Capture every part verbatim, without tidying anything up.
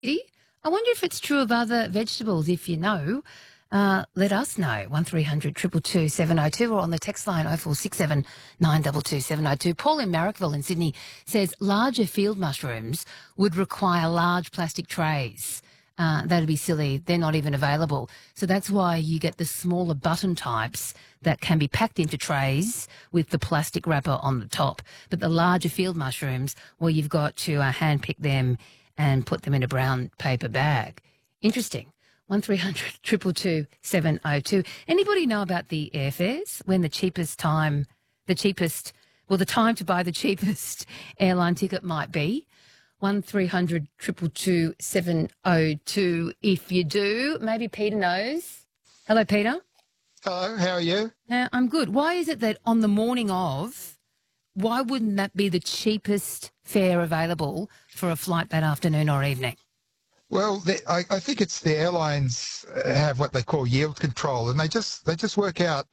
Kitty, I wonder if it's true of other vegetables. If you know, uh, let us know. One three hundred two two two seven oh two or on the text line oh four six seven nine two two seven oh two. Paul in Marrickville in Sydney says larger field mushrooms would require large plastic trays. Uh, that'd be silly. They're not even available. So that's why you get the smaller button types that can be packed into trays with the plastic wrapper on the top. But the larger field mushrooms, well, you've got to uh, hand pick them and put them in a brown paper bag. Interesting. One three hundred two two two seven oh two. Anybody know about the airfares? When the cheapest time, the cheapest, well, the time to buy the cheapest airline ticket might be? One three hundred two two two seven oh two. If you do, maybe Peter knows. Hello, Peter. Hello, how are you? Uh, I'm good. Why is it that on the morning of, why wouldn't that be the cheapest fare available for a flight that afternoon or evening? Well, the, I, I think it's the airlines have what they call yield control, and they just they just work out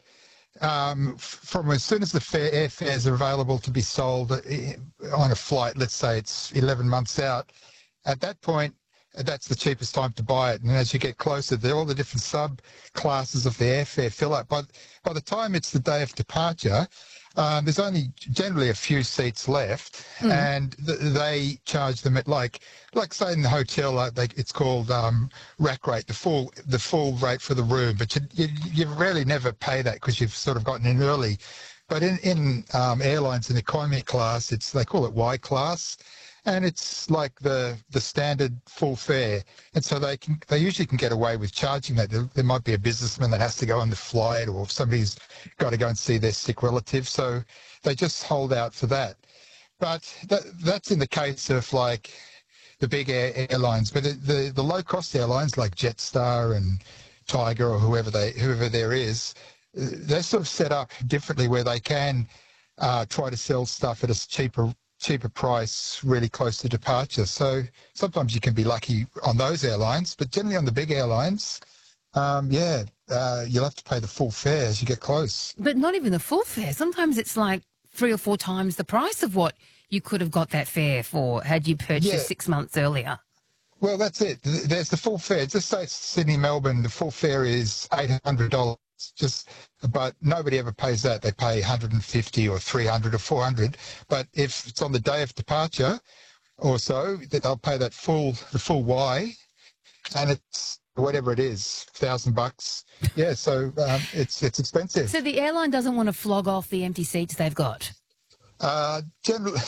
um, from as soon as the fare, airfares are available to be sold on a flight. Let's say it's eleven months out. At that point, that's the cheapest time to buy it. And as you get closer, there all the different sub-classes of the airfare fill up. By, by the time it's the day of departure, um, there's only generally a few seats left, mm. and th- they charge them at like, like say in the hotel, like they, it's called um, rack rate, the full the full rate for the room. But you you, you rarely never pay that because you've sort of gotten in early. But in in um, airlines in economy class, it's they call it Y class. And it's like the the standard full fare, and so they can they usually can get away with charging that. There, there might be a businessman that has to go on the flight, or somebody's got to go and see their sick relative, so they just hold out for that. But that that's in the case of like the big air, airlines, but the the low cost airlines like Jetstar and Tiger or whoever they whoever there is, they're sort of set up differently where they can uh, try to sell stuff at a cheaper. cheaper price really close to departure. So sometimes you can be lucky on those airlines, but generally on the big airlines, um, yeah, uh, you'll have to pay the full fare as you get close. But not even the full fare. Sometimes it's like three or four times the price of what you could have got that fare for had you purchased Yeah. six months earlier. Well, that's it. There's the full fare. Just say it's Sydney, Melbourne, the full fare is eight hundred dollars. Just, but nobody ever pays that. They pay one hundred fifty or three hundred or four hundred. But if it's on the day of departure or so, that they'll pay that full, the full Y, and it's whatever it is, thousand bucks. Yeah, so um, it's it's expensive. So the airline doesn't want to flog off the empty seats they've got? Uh, generally,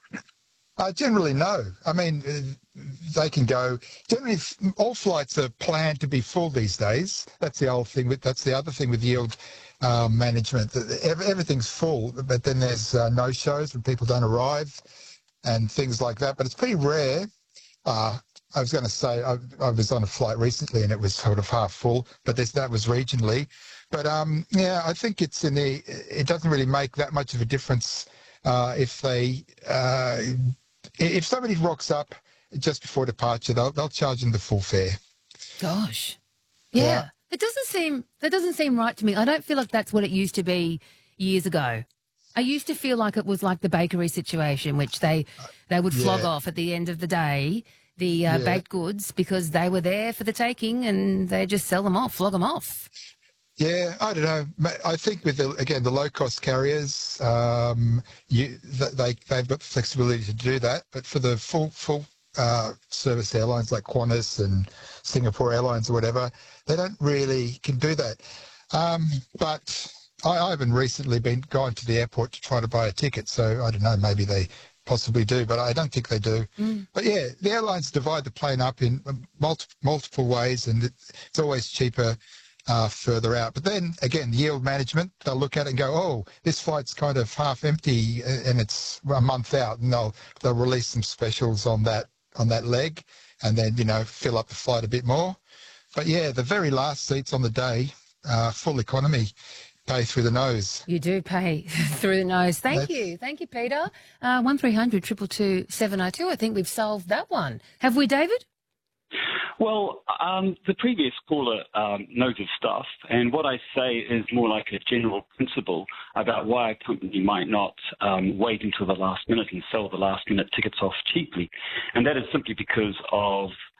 uh, generally no. I mean, uh, they can go. Generally, all flights are planned to be full these days. That's the old thing. With that's the other thing with yield uh, management. Everything's full, but then there's uh, no-shows when people don't arrive and things like that. But it's pretty rare. Uh, I was going to say I, I was on a flight recently and it was sort of half full, but this, that was regionally. But um, yeah, I think it's in the. It doesn't really make that much of a difference uh, if they uh, if somebody rocks up just before departure, they'll they'll charge them the full fare. Gosh, yeah. yeah, it doesn't seem that doesn't seem right to me. I don't feel like that's what it used to be years ago. I used to feel like it was like the bakery situation, which they they would flog yeah. off at the end of the day, the uh, yeah. baked goods, because they were there for the taking and they just sell them off, flog them off. Yeah, I don't know. I think with, the, again, the low-cost carriers, um, you, they, they've got the flexibility to do that. But for the full full uh, service airlines like Qantas and Singapore Airlines or whatever, they don't really can do that. Um, but I, I haven't recently been going to the airport to try to buy a ticket, so I don't know, maybe they possibly do, but I don't think they do. Mm. But yeah, the airlines divide the plane up in multi- multiple ways, and it's always cheaper Uh, further out. But then again, yield management, they'll look at it and go, oh, this flight's kind of half empty and it's a month out, and they'll they'll release some specials on that on that leg and then, you know, fill up the flight a bit more. But yeah, the very last seats on the day, uh, full economy, pay through the nose. You do pay through the nose. Thank That's... you. Thank you, Peter. Uh, one three hundred two two two seven oh two. I think we've solved that one. Have we, David? Well, um, the previous caller um, knows his stuff, and what I say is more like a general principle about why a company might not um, wait until the last minute and sell the last minute tickets off cheaply. And that is simply because of